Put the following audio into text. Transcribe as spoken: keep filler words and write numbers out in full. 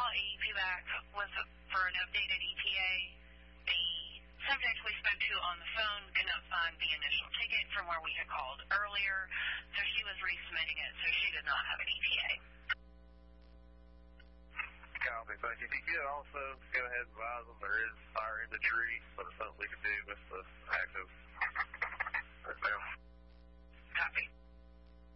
A E P back was for an updated E T A. The subject we spoke to on the phone could not find the initial ticket from where we had called earlier, so she was resubmitting it, so she does not have an E T A. Copy. Thank you. If you could also go ahead and advise them there is fire in the tree, so there's something we can do with the active